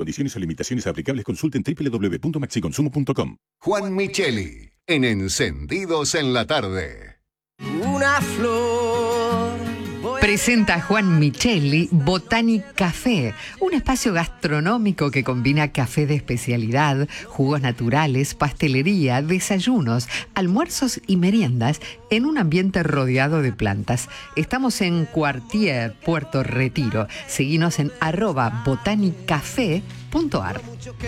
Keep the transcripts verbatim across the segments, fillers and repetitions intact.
condiciones o limitaciones aplicables, consulten doble u doble u doble u punto maxiconsumo punto com. Juan Micheli, en Encendidos en la Tarde. Una flor. Presenta Juan Micheli Botanic Café, un espacio gastronómico que combina café de especialidad, jugos naturales, pastelería, desayunos, almuerzos y meriendas en un ambiente rodeado de plantas. Estamos en Cuartier, Puerto Retiro. Seguinos en arroba botanicafé punto ar.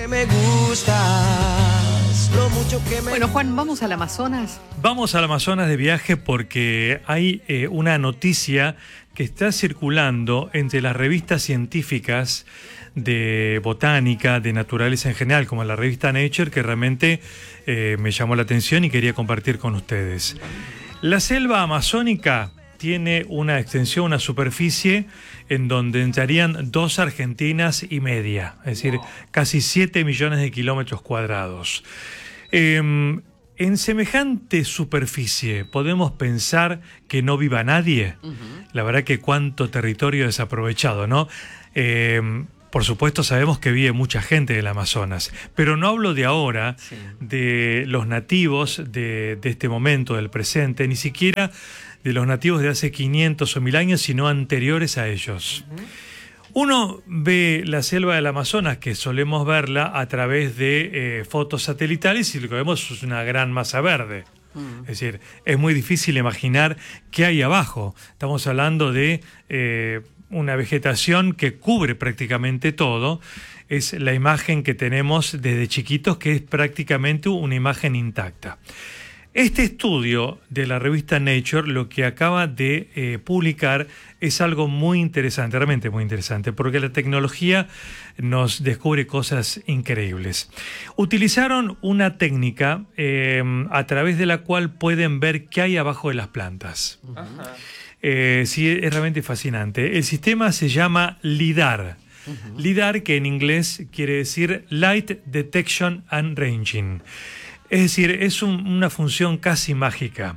Bueno, Juan, ¿vamos al Amazonas? Vamos al Amazonas de viaje porque hay eh, una noticia que está circulando entre las revistas científicas de botánica, de naturaleza en general, como la revista Nature, que realmente eh, me llamó la atención y quería compartir con ustedes. La selva amazónica tiene una extensión, una superficie en donde entrarían dos Argentinas y media, es decir, casi siete millones de kilómetros cuadrados. Eh, en semejante superficie, ¿podemos pensar que no viva nadie? Uh-huh. La verdad que cuánto territorio desaprovechado, ¿no? Eh, por supuesto sabemos que vive mucha gente en el Amazonas, pero no hablo de ahora, sí, de los nativos de, de este momento, del presente, ni siquiera de los nativos de hace quinientos o mil años, sino anteriores a ellos. Uh-huh. Uno ve la selva del Amazonas, que solemos verla a través de eh, fotos satelitales, y lo que vemos es una gran masa verde. Uh-huh. Es decir, es muy difícil imaginar qué hay abajo. Estamos hablando de eh, una vegetación que cubre prácticamente todo. Es la imagen que tenemos desde chiquitos, que es prácticamente una imagen intacta. Este estudio de la revista Nature lo que acaba de eh, publicar es algo muy interesante, realmente muy interesante, porque la tecnología nos descubre cosas increíbles. Utilizaron una técnica eh, a través de la cual pueden ver qué hay abajo de las plantas. Ajá. Eh, sí, es realmente fascinante. El sistema se llama LIDAR. Uh-huh. LIDAR, que en inglés quiere decir Light Detection and Ranging. Es decir, es un, una función casi mágica.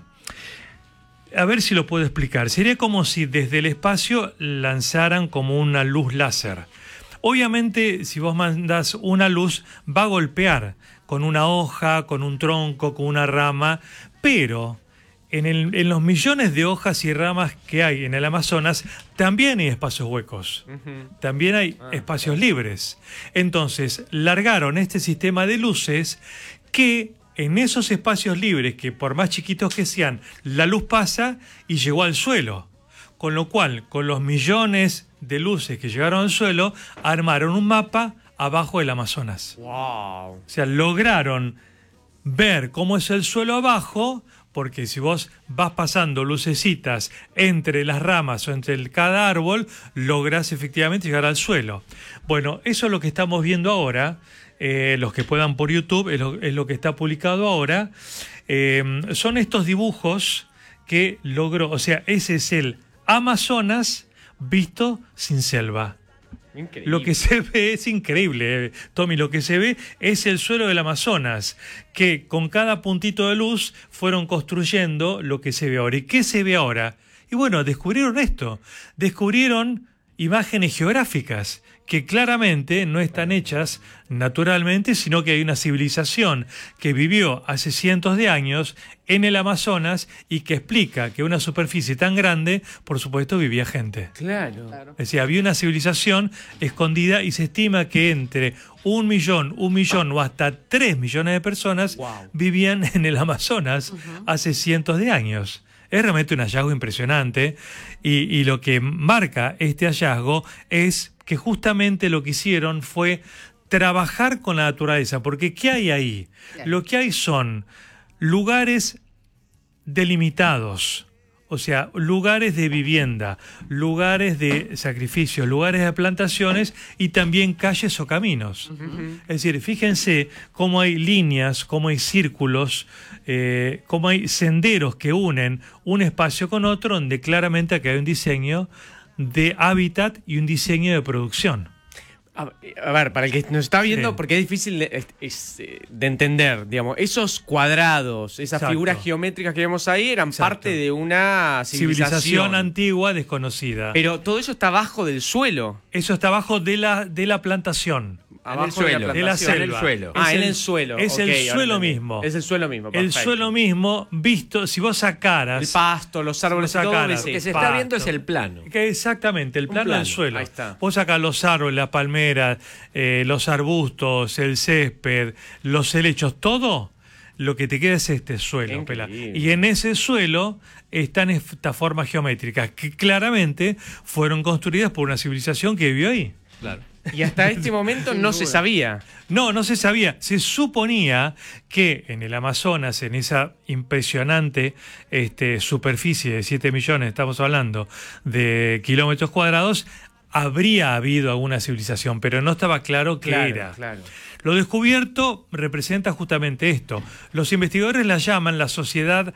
A ver si lo puedo explicar. Sería como si desde el espacio lanzaran como una luz láser. Obviamente, si vos mandás una luz, va a golpear con una hoja, con un tronco, con una rama, pero en, el, en los millones de hojas y ramas que hay en el Amazonas, también hay espacios huecos. Uh-huh. También hay ah, espacios claro. libres. Entonces, largaron este sistema de luces que en esos espacios libres, que por más chiquitos que sean, la luz pasa y llegó al suelo. Con lo cual, con los millones de luces que llegaron al suelo, armaron un mapa abajo del Amazonas. Wow. O sea, lograron ver cómo es el suelo abajo, porque si vos vas pasando lucecitas entre las ramas o entre el, cada árbol, lográs efectivamente llegar al suelo. Bueno, eso es lo que estamos viendo ahora. Eh, los que puedan por YouTube, es lo, es lo que está publicado ahora. Eh, son estos dibujos que logró, o sea, ese es el Amazonas visto sin selva. Increíble. Lo que se ve es increíble, eh, Tommy, lo que se ve es el suelo del Amazonas, que con cada puntito de luz fueron construyendo lo que se ve ahora. ¿Y qué se ve ahora? Y bueno, descubrieron esto, descubrieron imágenes geográficas que claramente no están hechas naturalmente, sino que hay una civilización que vivió hace cientos de años en el Amazonas y que explica que una superficie tan grande, por supuesto, vivía gente. Claro. claro. Es decir, había una civilización escondida y se estima que entre un millón, un millón o hasta tres millones de personas wow. vivían en el Amazonas uh-huh. hace cientos de años. Es realmente un hallazgo impresionante y, y lo que marca este hallazgo es que justamente lo que hicieron fue trabajar con la naturaleza, porque ¿qué hay ahí? Claro. Lo que hay son lugares delimitados, o sea, lugares de vivienda, lugares de sacrificios, lugares de plantaciones y también calles o caminos. Uh-huh. Es decir, fíjense cómo hay líneas, cómo hay círculos, eh, cómo hay senderos que unen un espacio con otro, donde claramente aquí hay un diseño de hábitat y un diseño de producción. A, a ver, para el que nos está viendo, sí. porque es difícil de, es, es, de entender, digamos, esos cuadrados, esas Exacto. figuras geométricas que vemos ahí eran Exacto. parte de una civilización. civilización antigua desconocida. Pero todo eso está abajo del suelo. Eso está abajo de la, de la plantación. abajo el suelo, de la de la plantación. En el selva. suelo. Ah, Es en el- el suelo. Es ok, el ahora suelo entendí. mismo. Es el suelo mismo. El perfecto. suelo mismo, visto, si vos sacaras... El pasto, los árboles Si vos y todo. sacaras- ves Lo que se eso. está Pasto. viendo es el plano. Que exactamente, el Un plano, plano. del suelo. Ahí está. Vos sacás los árboles, las palmeras, eh, los arbustos, el césped, los helechos, todo lo que te queda es este suelo. Increíble. Pela. Y en ese suelo están estas formas geométricas que claramente fueron construidas por una civilización que vivió ahí. Claro. Y hasta este momento no se sabía. No, no se sabía. Se suponía que en el Amazonas, en esa impresionante este, superficie de siete millones, estamos hablando, de kilómetros cuadrados, habría habido alguna civilización, pero no estaba claro qué Claro, era. claro. Lo descubierto representa justamente esto. Los investigadores la llaman la sociedad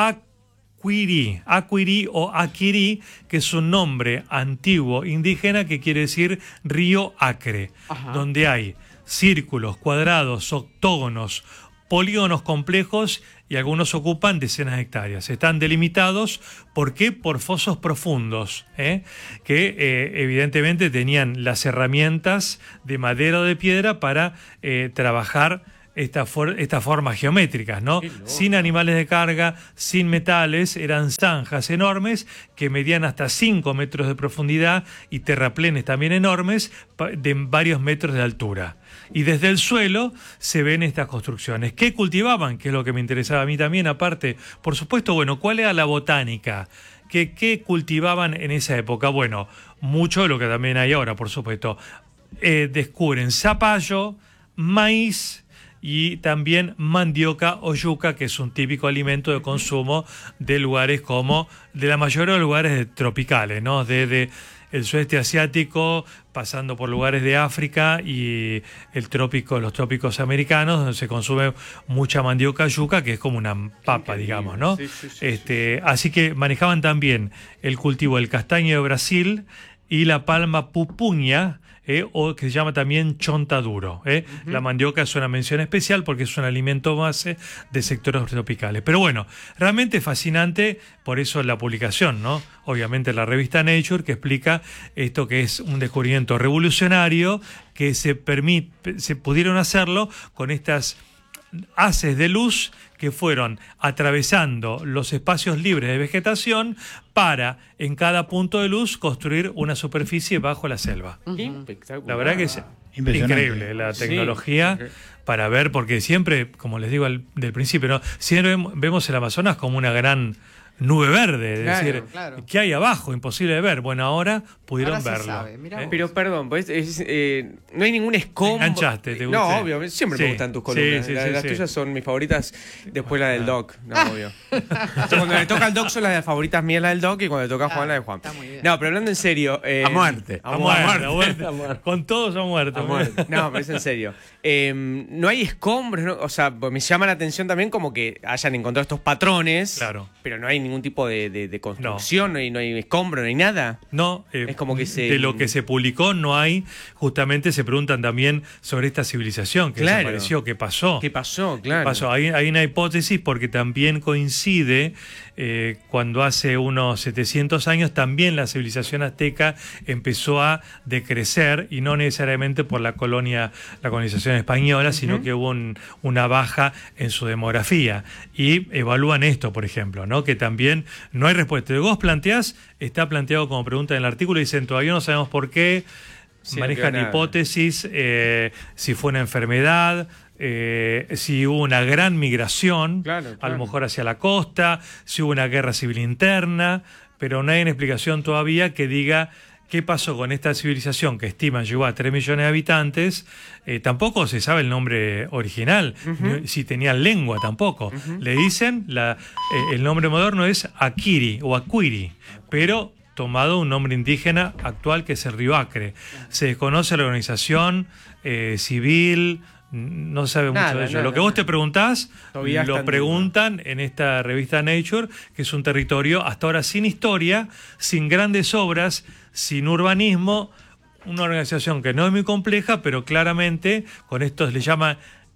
Aquirí, Aquirí o Aquirí, que es un nombre antiguo indígena que quiere decir río Acre, Ajá. donde hay círculos, cuadrados, octógonos, polígonos complejos y algunos ocupan decenas de hectáreas. Están delimitados, ¿por qué? Por fosos profundos, ¿eh? que eh, evidentemente tenían las herramientas de madera o de piedra para eh, trabajar esta for- estas formas geométricas, ¿no? Sin animales de carga, sin metales, eran zanjas enormes que medían hasta cinco metros de profundidad y terraplenes también enormes pa- de varios metros de altura. Y desde el suelo se ven estas construcciones. ¿Qué cultivaban? Que es lo que me interesaba a mí también, aparte. Por supuesto, bueno, ¿cuál era la botánica? ¿Qué, qué cultivaban en esa época? Bueno, mucho de lo que también hay ahora, por supuesto. Eh, descubren zapallo, maíz y también mandioca o yuca, que es un típico alimento de consumo de lugares como, de la mayoría de los lugares tropicales, ¿no? Desde el sudeste asiático, pasando por lugares de África y el trópico, los trópicos americanos, donde se consume mucha mandioca yuca, que es como una papa, digamos, ¿no? Sí, sí, sí, este, así que manejaban también el cultivo del castaño de Brasil y la palma pupuña, eh, o que se llama también chontaduro. Eh. Uh-huh. La mandioca es una mención especial porque es un alimento base de sectores tropicales. Pero bueno, realmente fascinante, por eso la publicación, ¿no? Obviamente la revista Nature, que explica esto que es un descubrimiento revolucionario, que se permite, se pudieron hacerlo con estas haces de luz que fueron atravesando los espacios libres de vegetación para, en cada punto de luz, construir una superficie bajo la selva. Uh-huh. La verdad que es increíble la tecnología sí. para ver, porque siempre, como les digo al, del principio, ¿no? siempre vemos el Amazonas como una gran nube verde, es claro, decir, claro. ¿qué hay abajo? Imposible de ver. Bueno, ahora pudieron ahora verlo. Sabe, ¿eh? Pero perdón, pues, es, eh, no hay ningún escombro. Te enganchaste, ¿te No, gusta? obvio, siempre sí, me gustan tus columnas. sí, sí, la, sí, las sí. tuyas son mis favoritas, después la del Doc. No, obvio. Cuando le toca al Doc son las favoritas mías, la del Doc, y cuando le toca a Juan, la de Juan. Está muy bien. No, pero hablando en serio. Eh, a muerte. A, a muerte, muerte. A muerte. A muerte. Con todos a muerte. A muerte. No, pero es en serio. Eh, no hay escombros, ¿no? O sea, me llama la atención también como que hayan encontrado estos patrones. Claro. Pero no hay ningún tipo de, de, de construcción, no. no, hay, no hay escombro, no hay nada. No, eh, es como que se... de lo que se publicó no hay, justamente se preguntan también sobre esta civilización que claro. desapareció, qué pasó. ¿Qué pasó? Claro. ¿Qué pasó? Hay, hay una hipótesis porque también coincide eh, cuando hace unos setecientos años también la civilización azteca empezó a decrecer y no necesariamente por la colonia, la colonización española, uh-huh. sino que hubo un, una baja en su demografía. Y evalúan esto, por ejemplo, ¿no? Que también no hay respuesta. Lo que vos planteás está planteado como pregunta en el artículo y dicen todavía no sabemos por qué, sí, manejan no hipótesis, eh, si fue una enfermedad, eh, si hubo una gran migración, claro, claro. a lo mejor hacia la costa, si hubo una guerra civil interna, pero no hay una explicación todavía que diga qué pasó con esta civilización que estiman llegó a tres millones de habitantes. Eh, tampoco se sabe el nombre original, uh-huh. si tenían lengua tampoco. Uh-huh. Le dicen, la, eh, el nombre moderno es Aquirí o Aquirí, pero tomado un nombre indígena actual que es el río Acre. Se desconoce la organización eh, civil, no se sabe nada, mucho de ello. Nada, lo que vos te preguntás, Todavía lo preguntan en esta revista Nature, que es un territorio hasta ahora sin historia, sin grandes obras, sin urbanismo, una organización que no es muy compleja, pero claramente con estos le llaman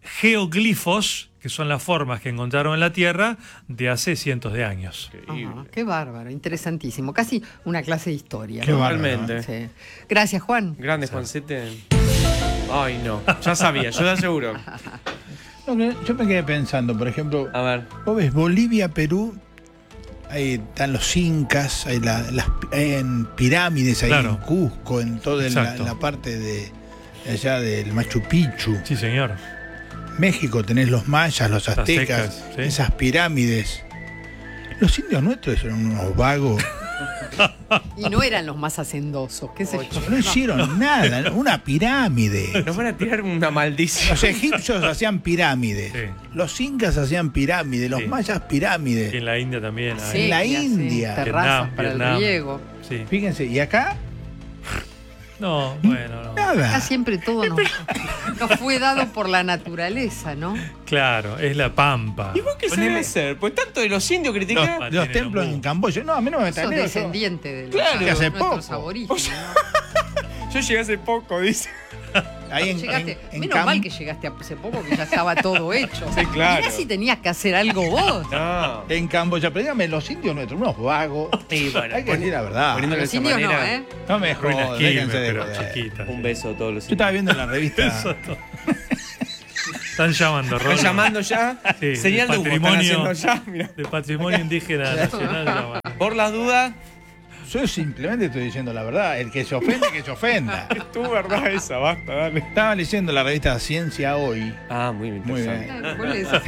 geoglifos, que son las formas que encontraron en la Tierra de hace cientos de años. Ajá, qué bárbaro, interesantísimo. Casi una clase de historia. Qué ¿no? Bárbaro. Sí. Gracias, Juan. Grande, Juancete. Ay, no. Ya sabía, yo te aseguro. No, yo me quedé pensando, por ejemplo, A ver. vos ves Bolivia, Perú, ahí están los incas, hay, la- las hay en pirámides ahí Claro. en Cusco, en toda la, Exacto. la parte de allá del Machu Picchu. Sí, señor. México tenés los mayas, los aztecas, aztecas, sí. esas pirámides. Los indios nuestros eran unos vagos. Y no eran los más hacendosos, qué sé yo. No hicieron nada, una pirámide. Nos van a tirar una maldición. Los egipcios hacían pirámides, Sí. los incas hacían pirámides, los Sí. mayas pirámides. Y en la India también hay. en la Sí, India. terrazas Vietnam, para Vietnam. el riego. Sí. Fíjense, y acá No, bueno, no. Acá nada. siempre todo nos, nos fue dado por la naturaleza, ¿no? Claro, es la pampa. ¿Y vos qué se Ponele- debe hacer? Pues tanto de los indios Los, critican. Pa- los tiene templos los en Camboya. No, a mí no me Sos metan eso. descendiente de los Claro. Que hace nuestros poco. aborígenes, ¿no? Yo llegué hace poco, dice. Ahí en, Llegaste, en- en menos Cam- mal que llegaste hace poco, que ya estaba todo hecho. Sí, claro. Mirá si tenías que hacer algo vos. No. en Camboya. Pero dígame, los indios nuestros, unos vagos. Sí, bueno, Hay que poni- decir la verdad. poniéndolo de Los esa indios no, manera. ¿eh? No me Ruinas jodas, Quilmes, déjense de pero joder. chiquitas. Un beso a todos los Yo estaba viendo en la revista. Eso todo. Están llamando, Rolo. ¿Están llamando ya? Sí, Señal de del humo están patrimonio, haciendo ya. Mirá. de patrimonio indígena nacional. llaman. Por las dudas, Yo simplemente estoy diciendo la verdad. El que se ofende, que se ofenda. es tu verdad esa, basta, dale. Estaba leyendo la revista Ciencia Hoy. Ah, muy bien. Muy interesante. bien. Ay, ¿cuál es esa?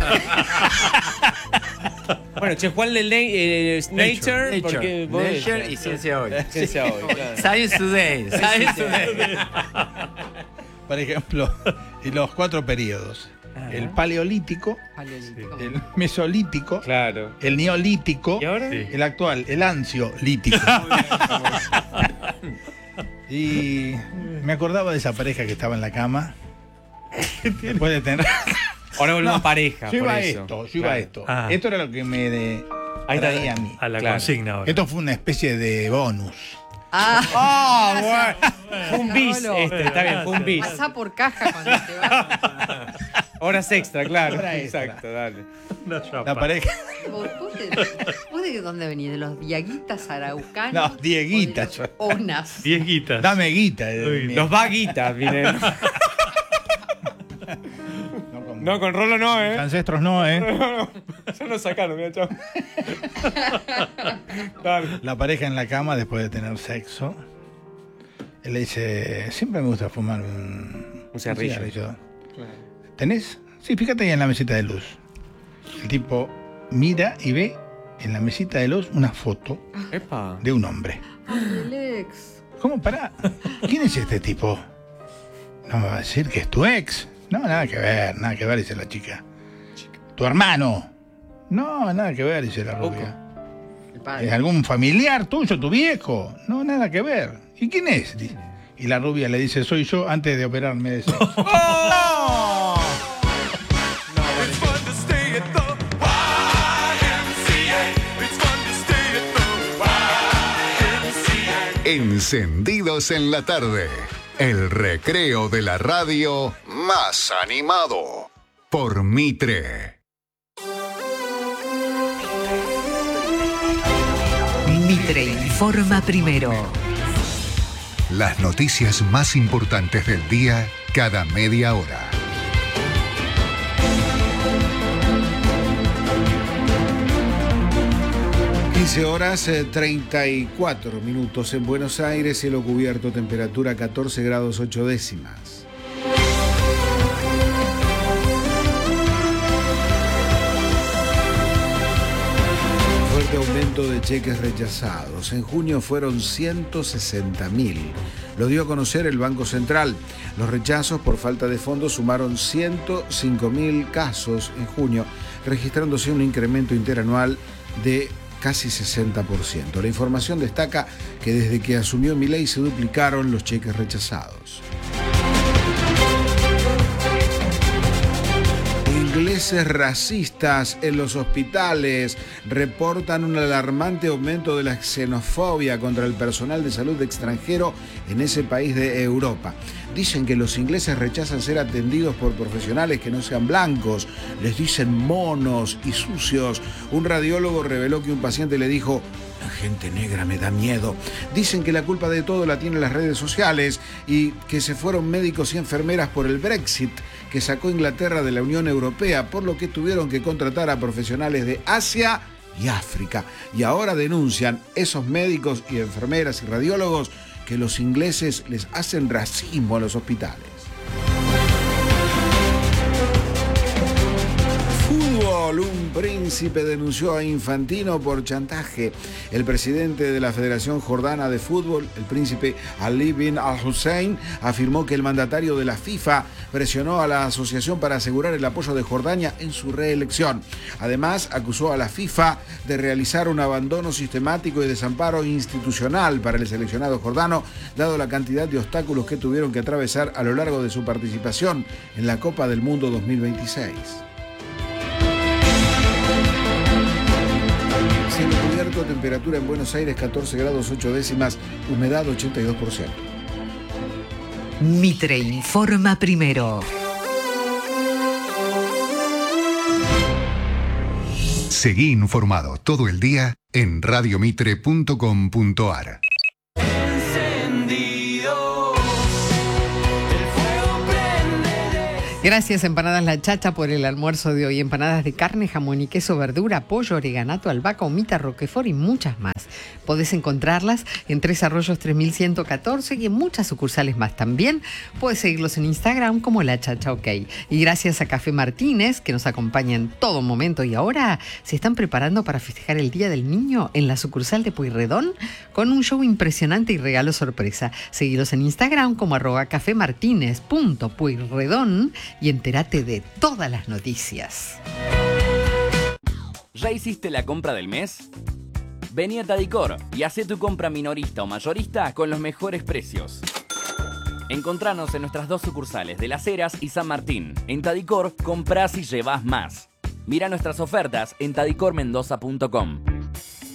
Bueno, che, Juan de eh, Nature, porque vos Nature y Ciencia Hoy. Ciencia hoy, claro. Science Today. Science Today. Por ejemplo, y los cuatro periodos. El paleolítico, Paleolítico. el mesolítico, Claro. el neolítico, ¿Y ahora? Sí. el actual, el ansiolítico. Y me acordaba de esa pareja que estaba en la cama. Después de tener. Ahora volvemos No, a pareja. Yo iba por a eso. esto, yo iba a Claro. esto. Ah. Esto era lo que me de, Ahí está. traía a mí. A la Claro. consigna ahora. Esto fue una especie de bonus. Ah, Ah, bueno. Fue un bis Rolo. este, está bien, fue un bis. pasá por caja cuando te vas. Horas extra, claro. Hora extra. Exacto, dale. Una chapa. La pareja. ¿Vos, vos de, vos de dónde venís? ¿De los diaguitas araucanos? No, dieguitas. ¿O de los Onas. Diez guitas. Dame guita. eh, Uy, mi- Los vaguitas, miren. no con- No, con Rolo no, Mis ¿eh? ancestros no, ¿eh? Ya lo sacaron, mira, chao. Dale. La pareja en la cama después de tener sexo. Él le dice, siempre me gusta fumar un, Un cigarrillo. ¿Tenés? Sí, fíjate ahí en la mesita de luz. El tipo mira y ve en la mesita de luz una foto Epa. de un hombre. Ay, el ex. ¿Cómo pará? ¿Quién es este tipo? No me va a decir que es tu ex. No, nada que ver, nada que ver, dice la chica. ¿Tu hermano? No, nada que ver, dice la rubia. El ¿Es padre. algún familiar tuyo, tu viejo? No, nada que ver. ¿Y quién es? Dice. Y la rubia le dice, soy yo antes de operarme de sexo. Encendidos en la tarde. El recreo de la radio más animado. Por Mitre. Mitre informa primero. Las noticias más importantes del día cada media hora. quince horas eh, treinta y cuatro minutos en Buenos Aires, cielo cubierto, temperatura catorce grados ocho décimas. Fuerte aumento de cheques rechazados. En junio fueron ciento sesenta mil. Lo dio a conocer el Banco Central. Los rechazos por falta de fondos sumaron ciento cinco mil casos en junio, registrándose un incremento interanual de casi sesenta por ciento. La información destaca que desde que asumió Milei se duplicaron los cheques rechazados. Ingleses racistas en los hospitales reportan un alarmante aumento de la xenofobia contra el personal de salud extranjero en ese país de Europa. Dicen que los ingleses rechazan ser atendidos por profesionales que no sean blancos, les dicen monos y sucios. Un radiólogo reveló que un paciente le dijo: La gente negra me da miedo. Dicen que la culpa de todo la tienen las redes sociales y que se fueron médicos y enfermeras por el Brexit que sacó Inglaterra de la Unión Europea, por lo que tuvieron que contratar a profesionales de Asia y África. Y ahora denuncian esos médicos y enfermeras y radiólogos que los ingleses les hacen racismo a los hospitales. Un príncipe denunció a Infantino por chantaje. El presidente de la Federación Jordana de Fútbol, el príncipe Ali bin al-Hussein, afirmó que el mandatario de la FIFA presionó a la asociación para asegurar el apoyo de Jordania en su reelección. Además, acusó a la FIFA de realizar un abandono sistemático y desamparo institucional para el seleccionado jordano, dado la cantidad de obstáculos que tuvieron que atravesar a lo largo de su participación en la Copa del Mundo dos mil veintiséis. Cielo cubierto, temperatura en Buenos Aires catorce grados ocho décimas, humedad ochenta y dos por ciento. Mitre informa primero. Seguí informado todo el día en radio mitre punto com punto a r. Gracias, Empanadas La Chacha, por el almuerzo de hoy. Empanadas de carne, jamón y queso, verdura, pollo, oreganato, albahaca, humita, roquefort y muchas más. Podés encontrarlas en Tres Arroyos tres mil ciento catorce y en muchas sucursales más también. Puedes seguirlos en Instagram como La Chacha OK. Y gracias a Café Martínez, que nos acompaña en todo momento. Y ahora se están preparando para festejar el Día del Niño en la sucursal de Pueyrredón con un show impresionante y regalo sorpresa. Seguilos en Instagram como arroba cafemartinez punto pueyrredón y entérate de todas las noticias. ¿Ya hiciste la compra del mes? Vení a Tadicor y hacé tu compra minorista o mayorista con los mejores precios. Encontranos en nuestras dos sucursales de Las Heras y San Martín. En Tadicor, comprás y llevás más. Mira nuestras ofertas en tadicor mendoza punto com.